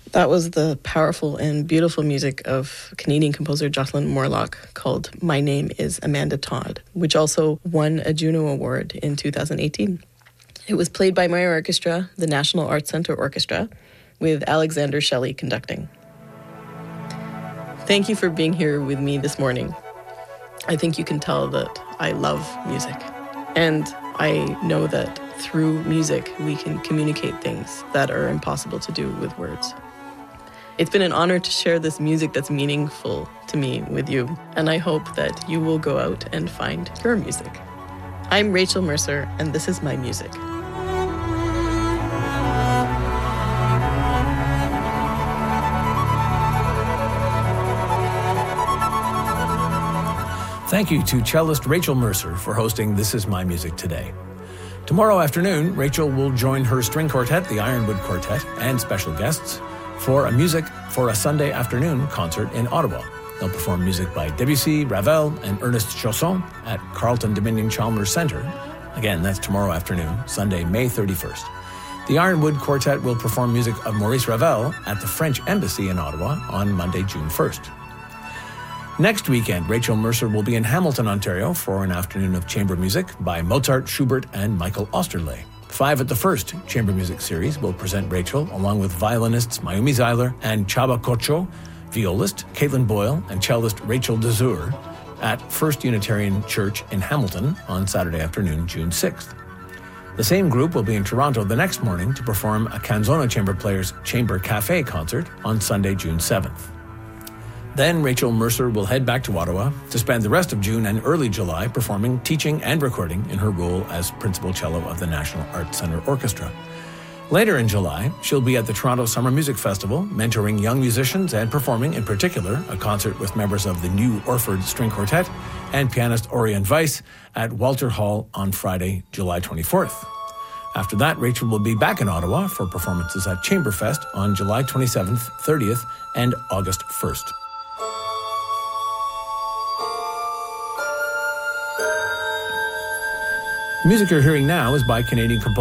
That was the powerful and beautiful music of Canadian composer Jocelyn Morlock called My Name is Amanda Todd, which also won a Juno Award in 2018. It was played by my orchestra, the National Arts Centre Orchestra, with Alexander Shelley conducting. Thank you for being here with me this morning. I think you can tell that I love music. And I know that through music, we can communicate things that are impossible to do with words. It's been an honor to share this music that's meaningful to me with you, and I hope that you will go out and find your music. I'm Rachel Mercer, and this is my music. Thank you to cellist Rachel Mercer for hosting This Is My Music today. Tomorrow afternoon, Rachel will join her string quartet, the Ironwood Quartet, and special guests for a Music for a Sunday Afternoon concert in Ottawa. They'll perform music by Debussy, Ravel, and Ernest Chausson at Carleton Dominion Chalmers Centre. Again, that's tomorrow afternoon, Sunday, May 31st. The Ironwood Quartet will perform music of Maurice Ravel at the French Embassy in Ottawa on Monday, June 1st. Next weekend, Rachel Mercer will be in Hamilton, Ontario for an afternoon of chamber music by Mozart, Schubert, and Michael Osterle. 5 at the First Chamber Music Series will present Rachel along with violinists Mayumi Zeiler and Chaba Kocho, violist Caitlin Boyle, and cellist Rachel Dezur at First Unitarian Church in Hamilton on Saturday afternoon, June 6th. The same group will be in Toronto the next morning to perform a Canzona Chamber Players Chamber Cafe concert on Sunday, June 7th. Then Rachel Mercer will head back to Ottawa to spend the rest of June and early July performing, teaching, and recording in her role as principal cello of the National Arts Centre Orchestra. Later in July, she'll be at the Toronto Summer Music Festival, mentoring young musicians and performing, in particular, a concert with members of the New Orford String Quartet and pianist Orion Weiss at Walter Hall on Friday, July 24th. After that, Rachel will be back in Ottawa for performances at Chamberfest on July 27th, 30th, and August 1st. The music you're hearing now is by Canadian composer